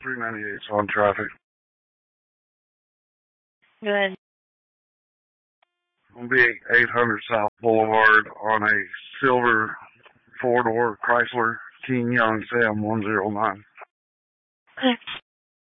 398's on traffic. Go ahead. It'll be 800 South Boulevard on a silver four-door Chrysler King Young Sam 109. Okay.